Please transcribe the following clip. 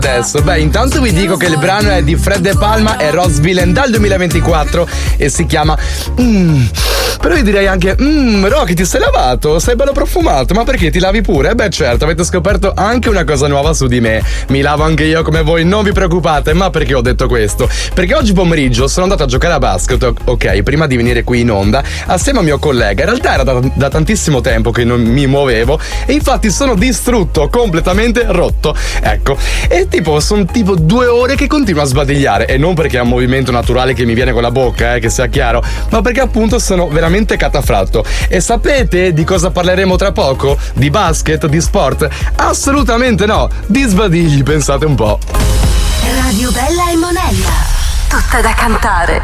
Adesso, intanto vi dico che il brano è di Fred De Palma e Ross Villain dal 2024 e si chiama Però io direi anche Rocky, ti sei lavato? Sei bello profumato, ma perché ti lavi pure? Certo, avete scoperto anche una cosa nuova su di me. Mi lavo anche io come voi, non vi preoccupate. Ma perché ho detto questo? Perché oggi pomeriggio sono andato a giocare a basket, ok, prima di venire qui in onda, assieme a mio collega. In realtà era da tantissimo tempo che non mi muovevo e infatti sono distrutto, completamente rotto. Ecco, e sono 2 ore che continuo a sbadigliare, e non perché è un movimento naturale che mi viene con la bocca, che sia chiaro, ma perché appunto sono veramente catafratto. E sapete di cosa parleremo tra poco? Di basket? Di sport? Assolutamente no, di sbadigli, pensate un po'. Radio Bella e Monella, tutta da cantare.